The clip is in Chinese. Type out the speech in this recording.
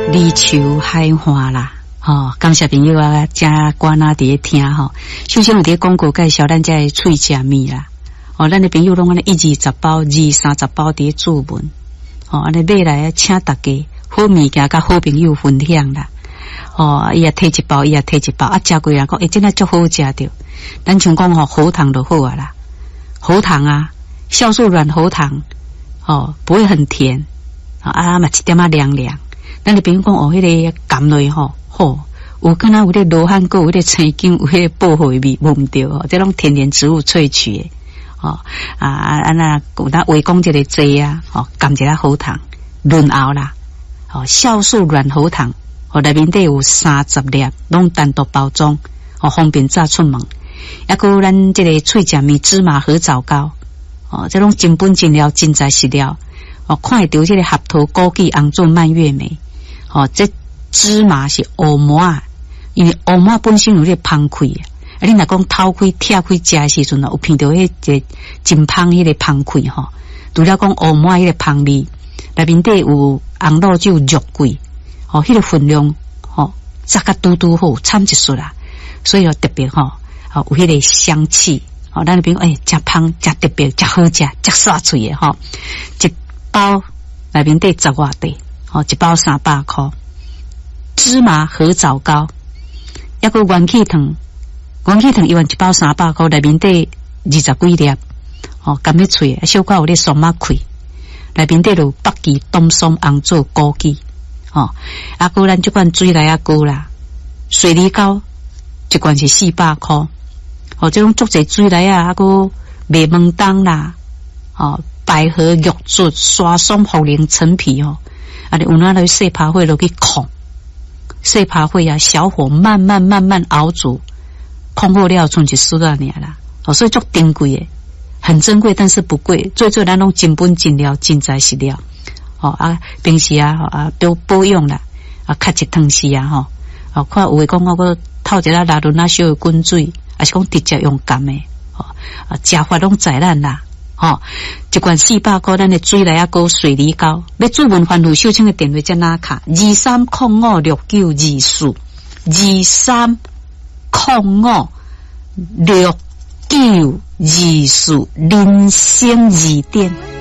离愁海花啦，感谢朋友啊，加关啊伫咧听吼。首先有伫广告介绍咱遮的脆食面啦，咱的朋友拢安尼1、20包、2、30包伫咧注文，安尼买来请大家好物件甲好朋友分享啦。伊也摕一包，伊也摕一包，食过人讲，真系足好食着。咱像讲喉糖就好啊啦，喉糖啊，酵素软喉糖，不会很甜，嘛一点凉凉。咱的朋友讲迄个甘类好，有敢若有咧罗汉果，有咧青椒，有迄个薄荷味，闻唔到这种天然植物萃取的，那有咱话讲一个剂啊，甘一下喉糖润喉啦，酵素软喉糖。内面底有30粒，拢单独包装，方便炸出门。还有咱这个脆酱面芝麻合枣糕，这种真本真料真材实料。看会到这个合桃、枸杞、红枣、蔓越莓，这芝麻是乌麻，因为乌麻本身有咧芳气啊。你若讲偷开、拆开食的时阵有闻到迄个真芳迄个芳气吼。除了讲乌麻迄个芳味，内面底有红露酒、肉桂。迄个分量，炸甲嘟嘟好，参一束啦，所以特别有迄个香气，咱那边食芳，食特别，食好食，食煞脆的一包内面底10外块，一包300块，芝麻合枣糕，还有元气糖一碗一包300块，内面底20几粒，甘咧脆，小可有咧松麻气，内面底有北芪、冬松、红枣、枸杞。还有咱这款水来啊糕啦，水梨糕一罐是400块。这种足侪水来啊，还有麦门冬啦，百合、玉竹、沙松、茯苓、陈皮有哪来细扒火落去控，细扒火啊，小火慢慢熬煮，控好了剩一丝啊尔啦。所以足珍贵的，很珍贵，但是不贵。最咱拢真本真料，真材实料。平时保养啦，较一汤时看有诶讲我个透一下拉轮小的滚水，还是讲直接用甘诶，食法拢在咱啦，一罐400块，咱的水来啊糕、水梨糕，要注文番薯秀清的电话在哪卡？23056924，23056924，人生二点。